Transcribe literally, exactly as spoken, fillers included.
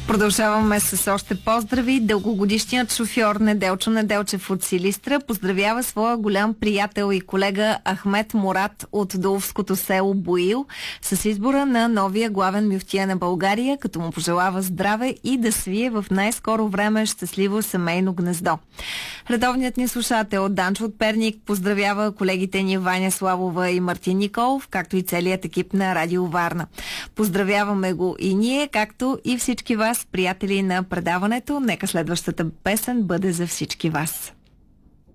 Продължаваме с още поздрави. Дългогодишният шофьор Неделчо Неделчев от Силистра поздравява своя голям приятел и колега Ахмет Мурат от Доловското село Боил с избора на новия главен мюфтия на България, като му пожелава здраве и да свие в най-скоро време щастливо семейно гнездо. Редовният ни слушател Данчо от Перник поздравява колегите ни Ваня Славова и Мартин Николов, както и целият екип на Радио Варна. Поздравяваме го и ние, както и всички вас, приятели на предаването. Нека следващата песен бъде за всички вас.